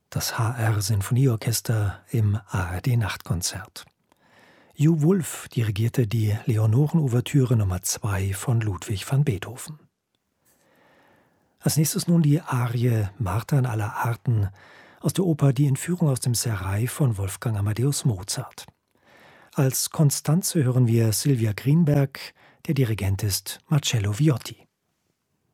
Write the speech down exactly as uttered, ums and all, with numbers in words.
Das H R-Sinfonieorchester im A R D-Nachtkonzert. Hugh Wolf dirigierte die Leonoren-Ouvertüre Nummer zwei von Ludwig van Beethoven. Als nächstes nun die Arie Martha in aller Arten aus der Oper Die Entführung aus dem Serail von Wolfgang Amadeus Mozart. Als Constanze hören wir Sylvia Greenberg, der Dirigent ist Marcello Viotti.